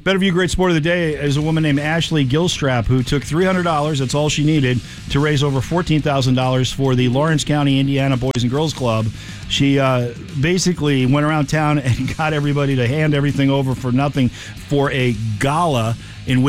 Better View Great Sport of the Day is a woman named Ashley Gilstrap who took $300. That's all she needed to raise over $14,000 for the Lawrence County, Indiana Boys and Girls Club. She basically went around town and got everybody to hand everything over for nothing for a gala in which